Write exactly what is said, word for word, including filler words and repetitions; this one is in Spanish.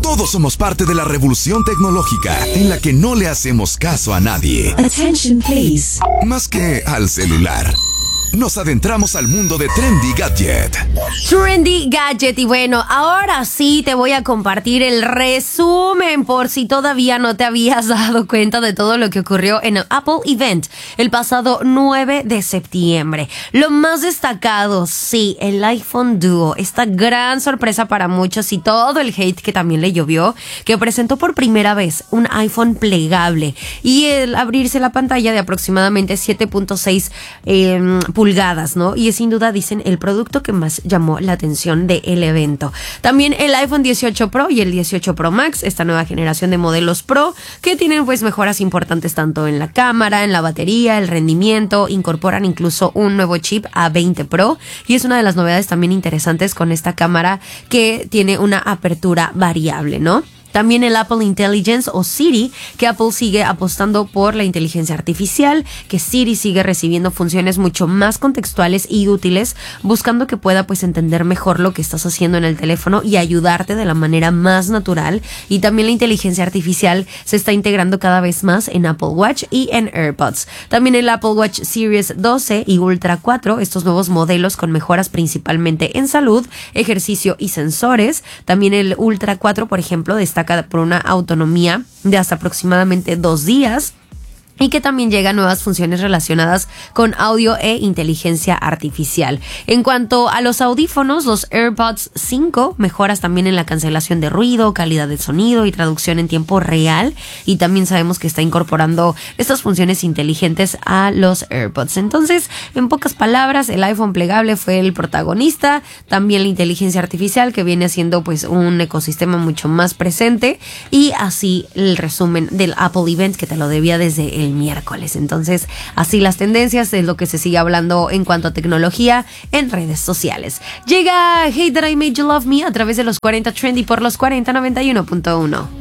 Todos somos parte de la revolución tecnológica en la que no le hacemos caso a nadie. Attention, please. Más que al celular. Nos adentramos al mundo de Trendy Gadget. Trendy Gadget. Y bueno, ahora sí te voy a compartir el resumen por si todavía no te habías dado cuenta de todo lo que ocurrió en el Apple Event el pasado nueve de septiembre. Lo más destacado, sí, el iPhone Duo. Esta gran sorpresa para muchos y todo el hate que también le llovió, que presentó por primera vez un iPhone plegable y el abrirse la pantalla de aproximadamente siete punto seis eh, pulgadas, ¿no? Y es sin duda, dicen, el producto que más llamó la atención del evento. También el iPhone dieciocho Pro y el dieciocho Pro Max, esta nueva generación de modelos Pro, que tienen pues mejoras importantes tanto en la cámara, en la batería, el rendimiento, incorporan incluso un nuevo chip A veinte Pro y es una de las novedades también interesantes con esta cámara que tiene una apertura variable, ¿no? También el Apple Intelligence o Siri, que Apple sigue apostando por la inteligencia artificial, que Siri sigue recibiendo funciones mucho más contextuales y útiles, buscando que pueda pues entender mejor lo que estás haciendo en el teléfono y ayudarte de la manera más natural. Y también la inteligencia artificial se está integrando cada vez más en Apple Watch y en AirPods. También el Apple Watch Series doce y Ultra cuatro, estos nuevos modelos con mejoras principalmente en salud, ejercicio y sensores. También el Ultra cuatro, por ejemplo, destaca por una autonomía de hasta aproximadamente dos días. Y que también llegan nuevas funciones relacionadas con audio e inteligencia artificial. En cuanto a los audífonos, los AirPods cinco, mejoras también en la cancelación de ruido, calidad de sonido y traducción en tiempo real. Y también sabemos que está incorporando estas funciones inteligentes a los AirPods. Entonces, en pocas palabras, el iPhone plegable fue el protagonista. También la inteligencia artificial, que viene haciendo pues un ecosistema mucho más presente. Y así el resumen del Apple Event, que te lo debía desde el miércoles. Entonces, así las tendencias es lo que se sigue hablando en cuanto a tecnología en redes sociales. Llega Hey That I Made You Love Me a través de los cuarenta Trendy por los cuarenta noventa y uno punto uno.